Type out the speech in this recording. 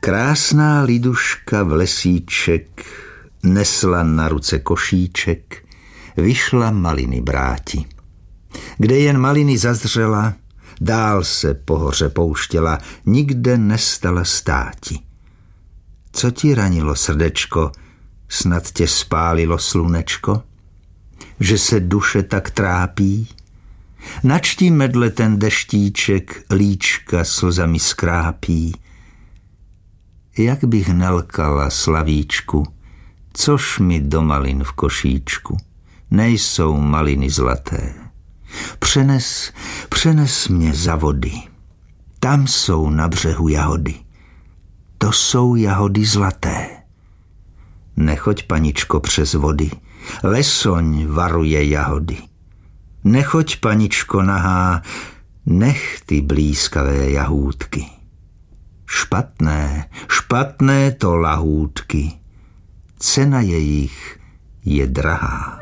Krásná liduška v lesíček nesla na ruce košíček, vyšla maliny bráti. Kde jen maliny zazřela, dál se po hoře pouštěla, nikde nestala státi. Co ti ranilo srdečko, snad tě spálilo slunečko? Že se duše tak trápí? Nač ti medle ten deštíček líčka slzami skrápí? Jak bych nelkala, slavíčku, což mi do malin v košíčku, nejsou maliny zlaté. Přenes mě za vody, tam jsou na břehu jahody, to jsou jahody zlaté. Nechoď, paničko, přes vody, lesoň varuje jahody. Nechoď, paničko nahá, nech ty blízkavé jahůdky. Špatné to lahůdky, cena jejich je drahá.